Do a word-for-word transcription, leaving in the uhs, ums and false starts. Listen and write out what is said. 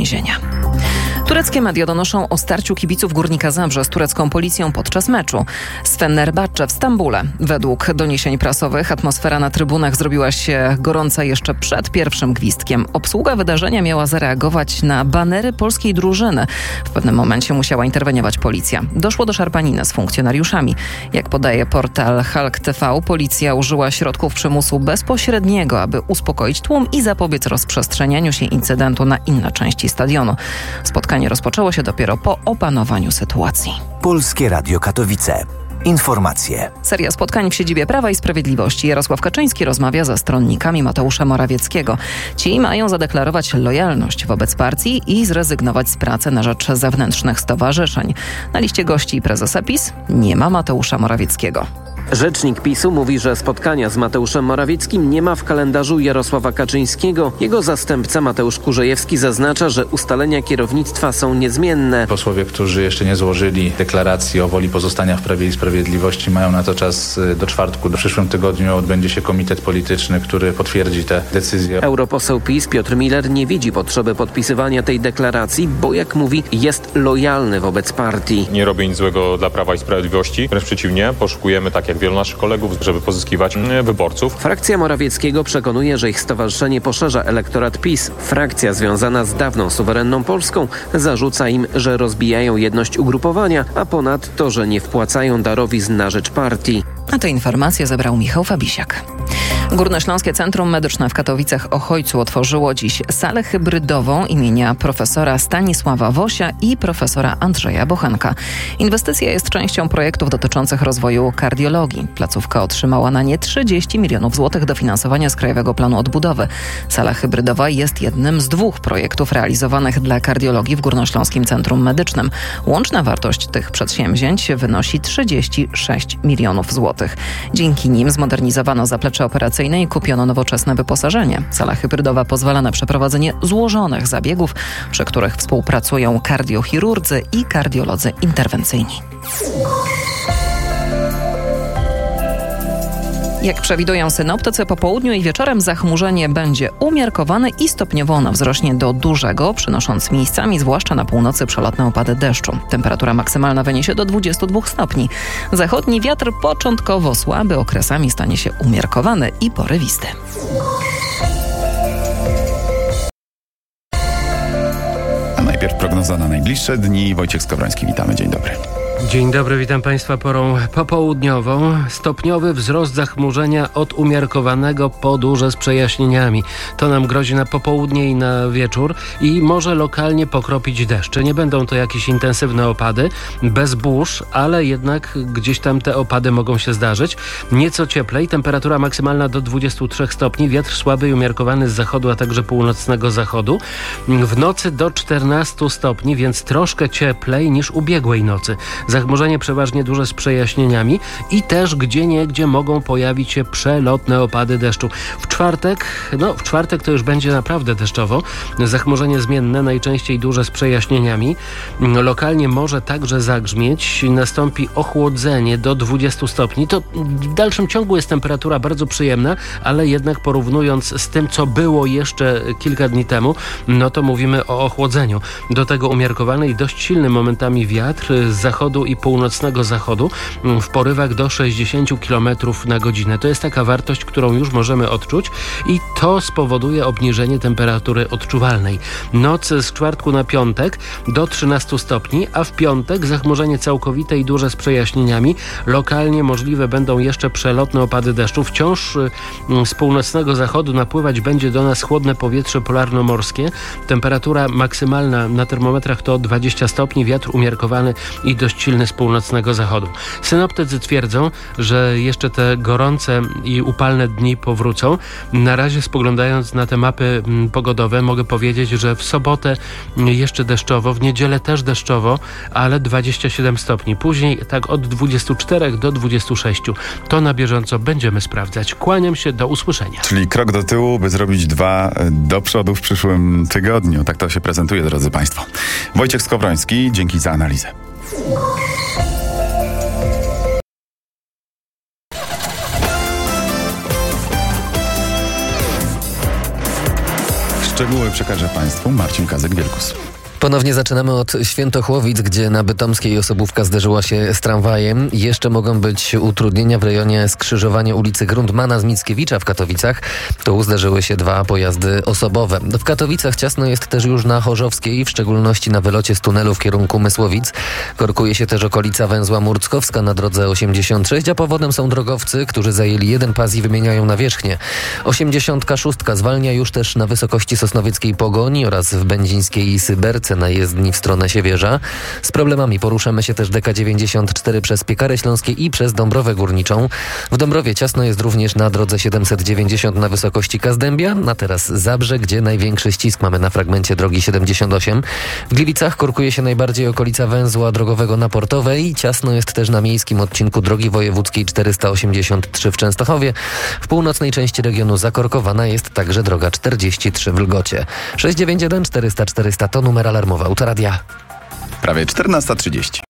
więzienia. Tureckie media donoszą o starciu kibiców Górnika Zabrze z turecką policją podczas meczu z Fenerbahce w Stambule. Według doniesień prasowych atmosfera na trybunach zrobiła się gorąca jeszcze przed pierwszym gwizdkiem. Obsługa wydarzenia miała zareagować na banery polskiej drużyny. W pewnym momencie musiała interweniować policja. Doszło do szarpaniny z funkcjonariuszami. Jak podaje portal Halk T V, policja użyła środków przymusu bezpośredniego, aby uspokoić tłum i zapobiec rozprzestrzenianiu się incydentu na inne części stadionu. Spotkanie rozpoczęło się dopiero po opanowaniu sytuacji. Polskie Radio Katowice. Informacje. Seria spotkań w siedzibie Prawa i Sprawiedliwości. Jarosław Kaczyński rozmawia ze stronnikami Mateusza Morawieckiego. Ci mają zadeklarować lojalność wobec partii i zrezygnować z pracy na rzecz zewnętrznych stowarzyszeń. Na liście gości prezesa PiS nie ma Mateusza Morawieckiego. Rzecznik PiSu mówi, że spotkania z Mateuszem Morawieckim nie ma w kalendarzu Jarosława Kaczyńskiego. Jego zastępca Mateusz Kurzejewski zaznacza, że ustalenia kierownictwa są niezmienne. Posłowie, którzy jeszcze nie złożyli deklaracji o woli pozostania w Prawie i Sprawiedliwości, mają na to czas do czwartku. W przyszłym tygodniu odbędzie się komitet polityczny, który potwierdzi te decyzje. Europoseł PiS Piotr Miller nie widzi potrzeby podpisywania tej deklaracji, bo jak mówi, jest lojalny wobec partii. Nie robię nic złego dla Prawa i Sprawiedliwości, wręcz przeciwnie, poszukujemy tak jak wielu naszych kolegów, żeby pozyskiwać wyborców. Frakcja Morawieckiego przekonuje, że ich stowarzyszenie poszerza elektorat PiS. Frakcja związana z dawną suwerenną Polską zarzuca im, że rozbijają jedność ugrupowania, a ponadto, że nie wpłacają darowizn na rzecz partii. A tę informację zebrał Michał Fabisiak. Górnośląskie Centrum Medyczne w Katowicach-Ochojcu otworzyło dziś salę hybrydową imienia profesora Stanisława Wosia i profesora Andrzeja Bochenka. Inwestycja jest częścią projektów dotyczących rozwoju kardiologii. Placówka otrzymała na nie trzydzieści milionów złotych dofinansowania z Krajowego Planu Odbudowy. Sala hybrydowa jest jednym z dwóch projektów realizowanych dla kardiologii w Górnośląskim Centrum Medycznym. Łączna wartość tych przedsięwzięć wynosi trzydzieści sześć milionów złotych. Dzięki nim zmodernizowano zaplecze operacyjne i kupiono nowoczesne wyposażenie. Sala hybrydowa pozwala na przeprowadzenie złożonych zabiegów, przy których współpracują kardiochirurdzy i kardiolodzy interwencyjni. Jak przewidują synoptycy, po południu i wieczorem zachmurzenie będzie umiarkowane i stopniowo ono wzrośnie do dużego, przynosząc miejscami, zwłaszcza na północy, przelotne opady deszczu. Temperatura maksymalna wyniesie do dwudziestu dwóch stopni. Zachodni wiatr początkowo słaby, okresami stanie się umiarkowany i porywisty. A najpierw prognoza na najbliższe dni. Wojciech Skowroński, witamy. Dzień dobry. Dzień dobry, witam Państwa porą popołudniową. Stopniowy wzrost zachmurzenia od umiarkowanego po duże z przejaśnieniami. To nam grozi na popołudnie i na wieczór i może lokalnie pokropić deszcze. Nie będą to jakieś intensywne opady, bez burz, ale jednak gdzieś tam te opady mogą się zdarzyć. Nieco cieplej, temperatura maksymalna do dwudziestu trzech stopni, wiatr słaby i umiarkowany z zachodu, a także północnego zachodu. W nocy do czternastu stopni, więc troszkę cieplej niż ubiegłej nocy. Zachmurzenie przeważnie duże z przejaśnieniami i też gdzieniegdzie mogą pojawić się przelotne opady deszczu. W czwartek, no w czwartek to już będzie naprawdę deszczowo. Zachmurzenie zmienne, najczęściej duże z przejaśnieniami. Lokalnie może także zagrzmieć. Nastąpi ochłodzenie do dwudziestu stopni. To w dalszym ciągu jest temperatura bardzo przyjemna, ale jednak porównując z tym, co było jeszcze kilka dni temu, no to mówimy o ochłodzeniu. Do tego umiarkowany i dość silny momentami wiatr z zachodu i północnego zachodu w porywach do sześćdziesięciu kilometrów na godzinę. To jest taka wartość, którą już możemy odczuć i to spowoduje obniżenie temperatury odczuwalnej. Noc z czwartku na piątek do trzynastu stopni, a w piątek zachmurzenie całkowite i duże z przejaśnieniami. Lokalnie możliwe będą jeszcze przelotne opady deszczu. Wciąż z północnego zachodu napływać będzie do nas chłodne powietrze polarnomorskie. Temperatura maksymalna na termometrach to dwadzieścia stopni, wiatr umiarkowany i dość silny z północnego zachodu. Synoptycy twierdzą, że jeszcze te gorące i upalne dni powrócą. Na razie spoglądając na te mapy pogodowe mogę powiedzieć, że w sobotę jeszcze deszczowo, w niedzielę też deszczowo, ale dwadzieścia siedem stopni. Później tak od dwudziestu czterech do dwudziestu sześciu. To na bieżąco będziemy sprawdzać. Kłaniam się, do usłyszenia. Czyli krok do tyłu, by zrobić dwa do przodu w przyszłym tygodniu. Tak to się prezentuje, drodzy Państwo. Wojciech Skowroński, dzięki za analizę. Szczegóły przekaże Państwu Marcin Kazek-Wielkus. Ponownie zaczynamy od Świętochłowic, gdzie na Bytomskiej osobówka zderzyła się z tramwajem. Jeszcze mogą być utrudnienia w rejonie skrzyżowania ulicy Grundmana z Mickiewicza w Katowicach. Tu zderzyły się dwa pojazdy osobowe. W Katowicach ciasno jest też już na Chorzowskiej, w szczególności na wylocie z tunelu w kierunku Mysłowic. Korkuje się też okolica węzła Murckowska na drodze osiemdziesiąt sześć, a powodem są drogowcy, którzy zajęli jeden pas i wymieniają nawierzchnię. osiemdziesiąt sześć zwalnia już też na wysokości Sosnowieckiej Pogoni oraz w Będzińskiej Syberce na jezdni w stronę Siewierza. Z problemami poruszamy się też D K dziewięćdziesiąt cztery przez Piekary Śląskie i przez Dąbrowę Górniczą. W Dąbrowie ciasno jest również na drodze siedemset dziewięćdziesiąt na wysokości Kazdębia, a teraz Zabrze, gdzie największy ścisk mamy na fragmencie drogi siedemdziesiąt osiem. W Gliwicach korkuje się najbardziej okolica węzła drogowego na Portowej. Ciasno jest też na miejskim odcinku drogi wojewódzkiej czterysta osiemdziesiąt trzy w Częstochowie. W północnej części regionu zakorkowana jest także droga czterdzieści trzy w Lgocie. sześć dziewięć jeden czterysta czterysta to numer alarmowy Autoradia. Prawie czternasta trzydzieści.